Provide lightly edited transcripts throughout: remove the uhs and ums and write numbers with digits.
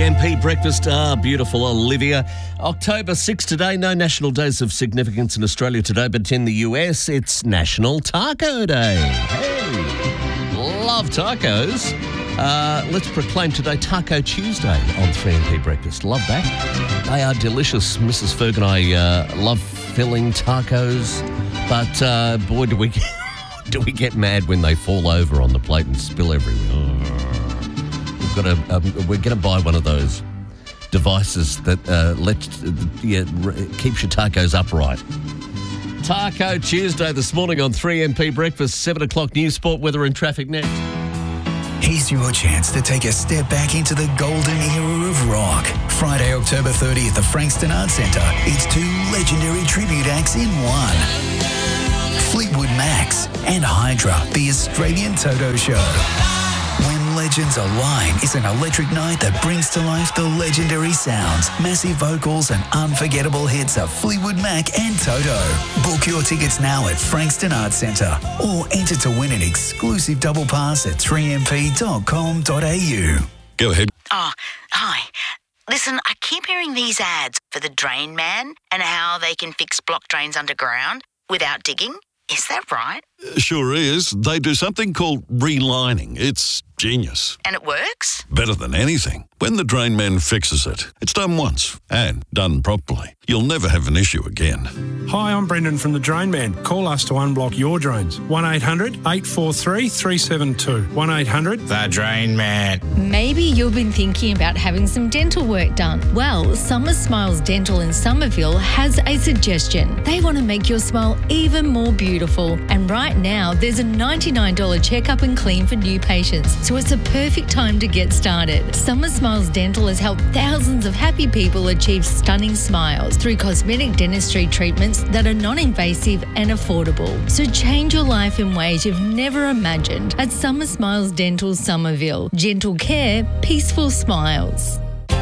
3MP breakfast. Beautiful Olivia. October 6 today. No national days of significance in Australia today, but in the US, it's National Taco Day. Hey, love tacos. Let's proclaim today Taco Tuesday on 3MP breakfast. Love that. They are delicious. Mrs. Ferg and I love filling tacos, but boy, do we get mad when they fall over on the plate and spill everywhere. We're gonna buy one of those devices that keeps your tacos upright. Taco Tuesday this morning on 3MP breakfast. 7 o'clock news, sport, weather and traffic next. Here's your chance to take a step back into the golden era of rock. Friday, October 30th at the Frankston Arts Centre. It's two legendary tribute acts in one. Fleetwood Macs and Hydra, the Australian Toto Show. When legends align is an electric night that brings to life the legendary sounds, massive vocals and unforgettable hits of Fleetwood Mac and Toto. Book your tickets now at Frankston Arts Centre or enter to win an exclusive double pass at 3mp.com.au. Go ahead. Oh, hi. Listen, I keep hearing these ads for the Drain Man and how they can fix blocked drains underground without digging. Is that right? Sure is. They do something called relining. It's genius. And it works? Better than anything. When the Drain Man fixes it, it's done once and done properly. You'll never have an issue again. Hi, I'm Brendan from the Drain Man. Call us to unblock your drains. 1-800-843-372. 1-800 The Drain Man. Maybe you've been thinking about having some dental work done. Well, Summer Smiles Dental in Somerville has a suggestion. They want to make your smile even more beautiful. And right now, there's a $99 checkup and clean for new patients. So it's a perfect time to get started. Summer Smiles Dental has helped thousands of happy people achieve stunning smiles through cosmetic dentistry treatments that are non-invasive and affordable. So change your life in ways you've never imagined at Summer Smiles Dental Somerville. Gentle care, peaceful smiles.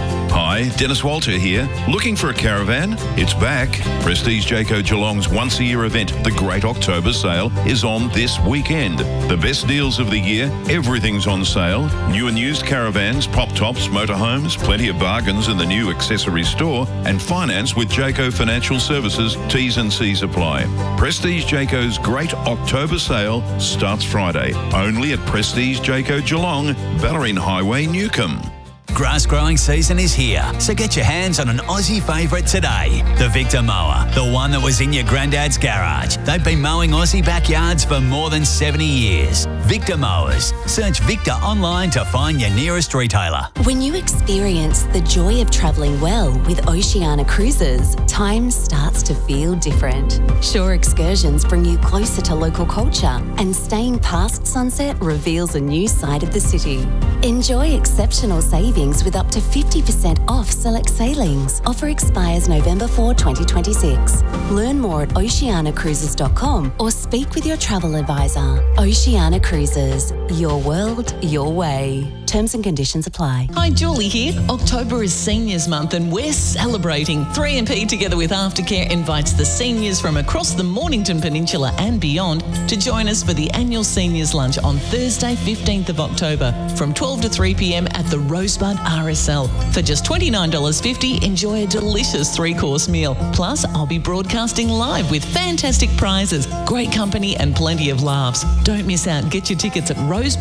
Hi, Dennis Walter here. Looking for a caravan? It's back. Prestige Jayco Geelong's once-a-year event, the Great October Sale, is on this weekend. The best deals of the year, everything's on sale. New and used caravans, pop-tops, motorhomes, plenty of bargains in the new accessory store, and finance with Jayco Financial Services. T's and C's apply. Prestige Jayco's Great October Sale starts Friday, only at Prestige Jayco Geelong, Ballerine Highway, Newcombe. Grass growing season is here, so get your hands on an Aussie favourite today. The Victor Mower, the one that was in your granddad's garage. They've been mowing Aussie backyards for more than 70 years. Victor Mowers. Search Victor online to find your nearest retailer. When you experience the joy of travelling well with Oceania Cruises, time starts to feel different. Shore excursions bring you closer to local culture, and staying past sunset reveals a new side of the city. Enjoy exceptional savings with up to 50% off select sailings. Offer expires November 4, 2026. Learn more at oceanacruises.com or speak with your travel advisor. Oceania Cruises. Your world, your way. Terms and conditions apply. Hi, Julie here. October is Seniors Month and we're celebrating. 3MP together with Aftercare invites the seniors from across the Mornington Peninsula and beyond to join us for the annual Seniors Lunch on Thursday, 15th of October from 12 to 3 p.m. at the Rosebud RSL. For just $29.50, enjoy a delicious 3-course meal. Plus, I'll be broadcasting live with fantastic prizes, great company and plenty of laughs. Don't miss out. Get your tickets at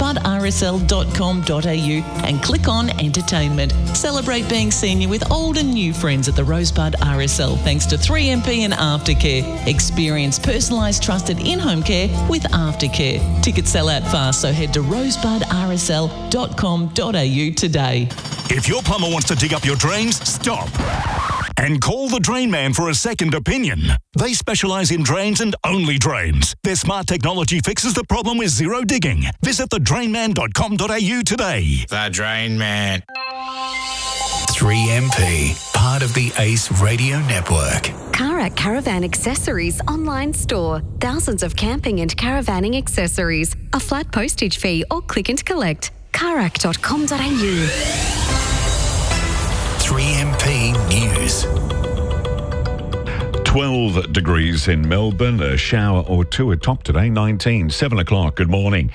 rosebudrsl.com.au and click on Entertainment. Celebrate being senior with old and new friends at the Rosebud RSL thanks to 3MP and Aftercare. Experience personalised, trusted in-home care with Aftercare. Tickets sell out fast, so head to rosebudrsl.com.au today. If your plumber wants to dig up your drains, stop. And call the Drain Man for a second opinion. They specialise in drains and only drains. Their smart technology fixes the problem with zero digging. Visit thedrainman.com.au today. The Drain Man. 3MP, part of the Ace Radio Network. Karak Caravan Accessories online store. Thousands of camping and caravanning accessories. A flat postage fee or click and collect. Karak.com.au. 3MP News. 12 degrees in Melbourne, a shower or two atop today, 19, 7 o'clock. Good morning.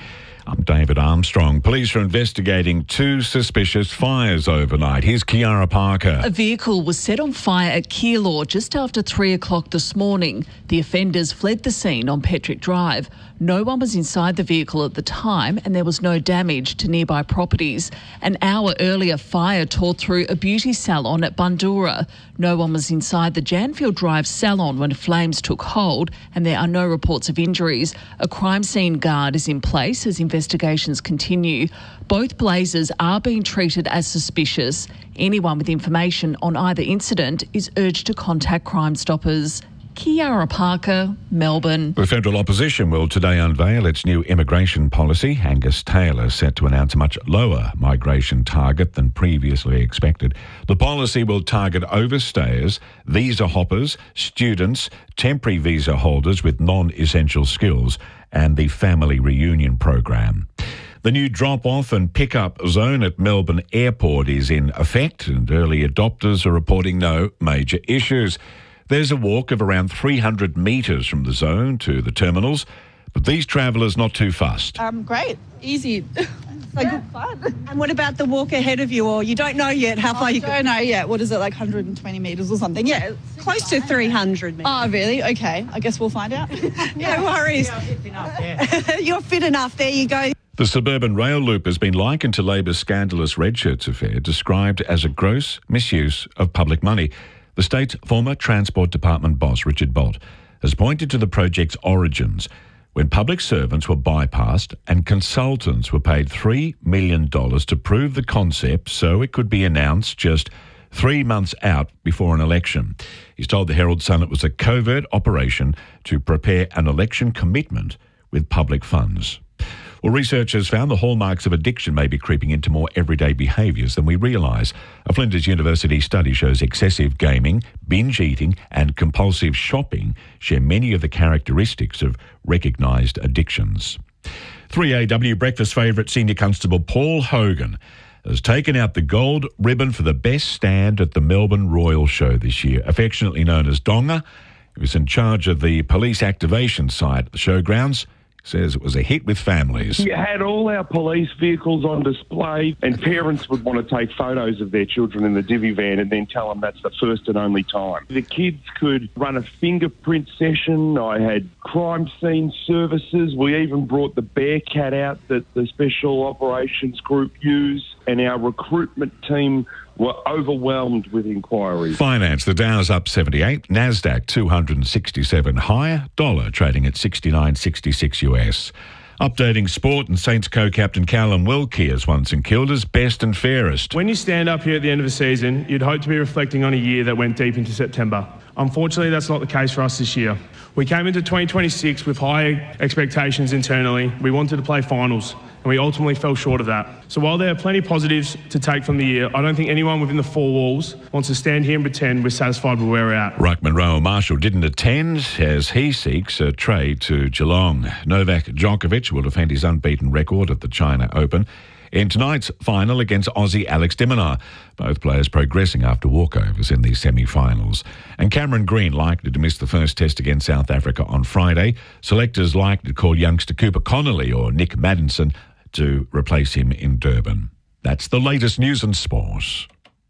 I'm David Armstrong. Police are investigating 2 suspicious fires overnight. Here's Kiara Parker. A vehicle was set on fire at Keilor just after 3 o'clock this morning. The offenders fled the scene on Petrick Drive. No one was inside the vehicle at the time and there was no damage to nearby properties. An hour earlier, fire tore through a beauty salon at Bundoora. No one was inside the Janfield Drive salon when flames took hold and there are no reports of injuries. A crime scene guard is in place as investigations continue. Both blazes are being treated as suspicious. Anyone with information on either incident is urged to contact Crime Stoppers. Kiara Parker, Melbourne. The federal opposition will today unveil its new immigration policy. Angus Taylor set to announce a much lower migration target than previously expected. The policy will target overstayers, visa hoppers, students, temporary visa holders with non-essential skills, and the family reunion program. The new drop-off and pick-up zone at Melbourne Airport is in effect, and early adopters are reporting no major issues. There's a walk of around 300 metres from the zone to the terminals, but these travellers not too fussed. Great, easy. Good fun. And what about the walk ahead of you, or you don't know yet how far you go? I don't know yet. What is it, like 120 metres or something? Yeah, close to 300 metres. Oh, really? Okay, I guess we'll find out. No worries. Yeah, fit enough, yeah. You're fit enough, there you go. The suburban rail loop has been likened to Labor's scandalous red shirts affair, described as a gross misuse of public money. The state's former Transport Department boss, Richard Bolt, has pointed to the project's origins when public servants were bypassed and consultants were paid $3 million to prove the concept so it could be announced just 3 months out before an election. He's told the Herald Sun it was a covert operation to prepare an election commitment with public funds. Well, researchers found the hallmarks of addiction may be creeping into more everyday behaviours than we realise. A Flinders University study shows excessive gaming, binge eating and compulsive shopping share many of the characteristics of recognised addictions. 3AW breakfast favourite Senior Constable Paul Hogan has taken out the gold ribbon for the best stand at the Melbourne Royal Show this year. Affectionately known as Donga, he was in charge of the police activation site at the showgrounds. Says it was a hit with families. You had all our police vehicles on display and parents would want to take photos of their children in the divvy van and then tell them that's the first and only time. The kids could run a fingerprint session. I had crime scene services. We even brought the Bearcat out that the Special Operations Group use, and our recruitment team were overwhelmed with inquiries. Finance, the Dow's up 78, Nasdaq 267 higher, dollar trading at 69.66 US. Updating sport, and Saints co-captain Callum Wilkie has won St Kilda's best and fairest. When you stand up here at the end of the season, you'd hope to be reflecting on a year that went deep into September. Unfortunately, that's not the case for us this year. We came into 2026 with high expectations internally. We wanted to play finals, and we ultimately fell short of that. So while there are plenty of positives to take from the year, I don't think anyone within the four walls wants to stand here and pretend we're satisfied with where we're at. Ruckman Rowan Marshall didn't attend as he seeks a trade to Geelong. Novak Djokovic will defend his unbeaten record at the China Open in tonight's final against Aussie Alex de Minaur. Both players progressing after walkovers in the semi-finals. And Cameron Green likely to miss the first test against South Africa on Friday. Selectors likely to call youngster Cooper Connolly or Nick Maddinson to replace him in Durban. That's the latest news and sport.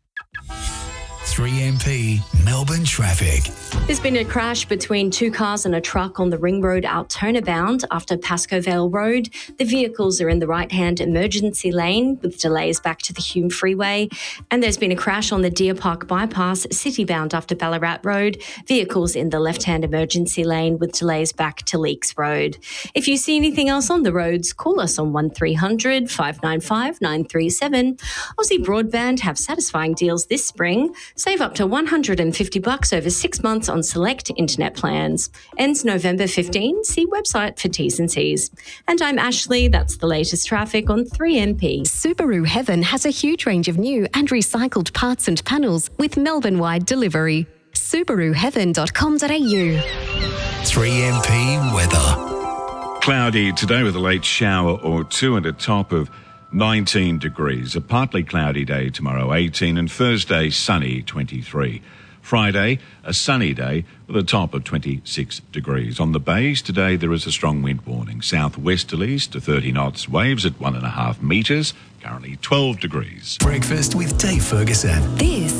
3MP Melbourne traffic. There's been a crash between two cars and a truck on the Ring Road Altona bound after Pascoe Vale Road. The vehicles are in the right-hand emergency lane with delays back to the Hume Freeway. And there's been a crash on the Deer Park bypass city bound after Ballarat Road. Vehicles in the left-hand emergency lane with delays back to Leakes Road. If you see anything else on the roads, call us on 1300 595 937. Aussie Broadband have satisfying deals this spring. Save up to $150 over 6 months on select internet plans. Ends November 15. See website for T's and C's. And I'm Ashley. That's the latest traffic on 3MP. Subaru Heaven has a huge range of new and recycled parts and panels with Melbourne-wide delivery. SubaruHeaven.com.au. 3MP weather. Cloudy today with a late shower or two and a top of 19 degrees. A partly cloudy day tomorrow, 18, and Thursday, sunny, 23. Friday, a sunny day with a top of 26 degrees. On the bays today, there is a strong wind warning. Southwesterlies to 30 knots, waves at 1.5 metres, currently 12 degrees. Breakfast with Dave Ferguson. This